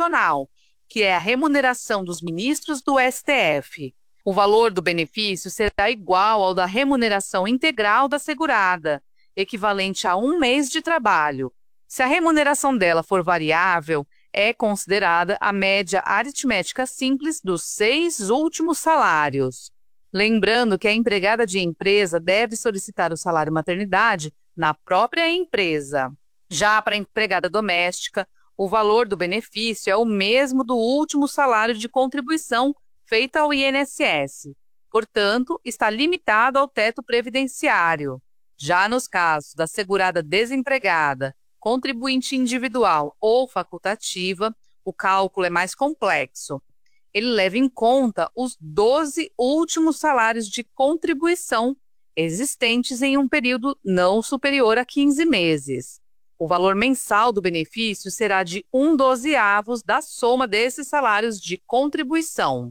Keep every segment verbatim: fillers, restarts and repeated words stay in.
constitucional, que é a remuneração dos ministros do S T F. O valor do benefício será igual ao da remuneração integral da segurada, equivalente a um mês de trabalho. Se a remuneração dela for variável, é considerada a média aritmética simples dos seis últimos salários. Lembrando que a empregada de empresa deve solicitar o salário maternidade na própria empresa. Já para a empregada doméstica, o valor do benefício é o mesmo do último salário de contribuição feita ao I N S S. Portanto, está limitado ao teto previdenciário. Já nos casos da segurada desempregada, contribuinte individual ou facultativa, o cálculo é mais complexo. Ele leva em conta os doze últimos salários de contribuição existentes em um período não superior a quinze meses. O valor mensal do benefício será de um dozeavos da soma desses salários de contribuição.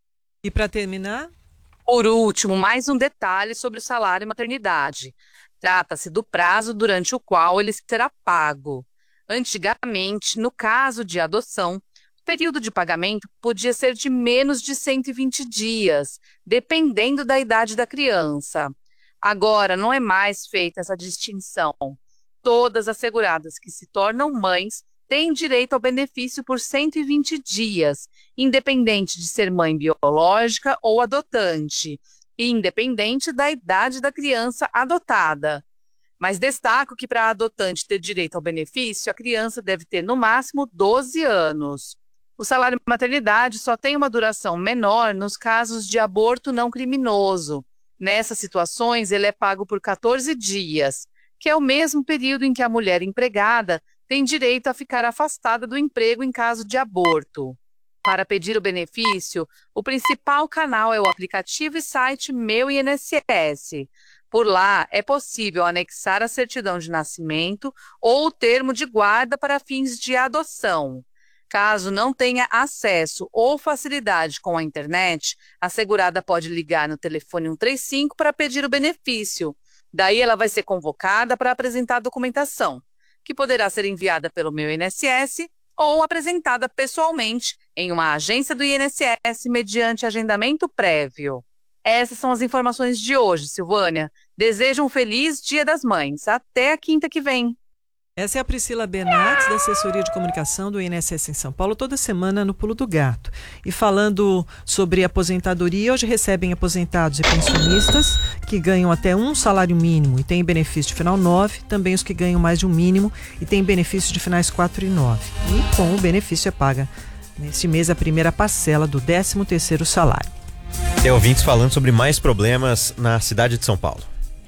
E para terminar? Por último, mais um detalhe sobre o salário maternidade. Trata-se do prazo durante o qual ele será pago. Antigamente, no caso de adoção, o período de pagamento podia ser de menos de cento e vinte dias, dependendo da idade da criança. Agora, não é mais feita essa distinção. Todas as seguradas que se tornam mães têm direito ao benefício por cento e vinte dias, independente de ser mãe biológica ou adotante, e independente da idade da criança adotada. Mas destaco que para a adotante ter direito ao benefício, a criança deve ter no máximo doze anos. O salário maternidade só tem uma duração menor nos casos de aborto não criminoso. Nessas situações, ele é pago por quatorze dias, que é o mesmo período em que a mulher empregada tem direito a ficar afastada do emprego em caso de aborto. Para pedir o benefício, o principal canal é o aplicativo e site Meu I N S S. Por lá, é possível anexar a certidão de nascimento ou o termo de guarda para fins de adoção. Caso não tenha acesso ou facilidade com a internet, a segurada pode ligar no telefone cento e trinta e cinco para pedir o benefício. Daí ela vai ser convocada para apresentar a documentação, que poderá ser enviada pelo Meu I N S S ou apresentada pessoalmente em uma agência do I N S S mediante agendamento prévio. Essas são as informações de hoje, Silvânia. Desejo um feliz Dia das Mães. Até a quinta que vem. Essa é a Priscila Bernardes, da Assessoria de Comunicação do I N S S em São Paulo, toda semana no Pulo do Gato. E falando sobre aposentadoria, hoje recebem aposentados e pensionistas que ganham até um salário mínimo e têm benefício de final nove, também os que ganham mais de um mínimo e têm benefício de finais quatro e nove. E com o benefício é paga neste mês a primeira parcela do décimo terceiro salário. Tem ouvintes falando sobre mais problemas na cidade de São Paulo.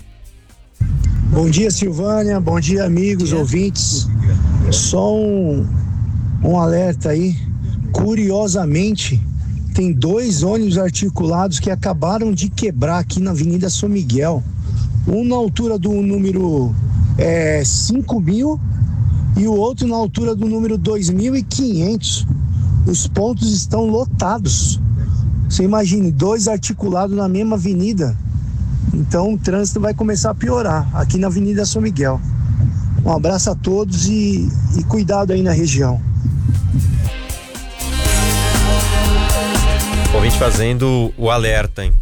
Bom dia, Silvânia. Bom dia, amigos, Bom dia. ouvintes. Só um, um alerta aí. Curiosamente, tem dois ônibus articulados que acabaram de quebrar aqui na Avenida São Miguel. Um na altura do número é, cinco mil e o outro na altura do número dois mil e quinhentos. Os pontos estão lotados. Você imagine, dois articulados na mesma avenida. Então o trânsito vai começar a piorar aqui na Avenida São Miguel. Um abraço a todos e, e cuidado aí na região. Ouvinte fazendo o alerta, hein?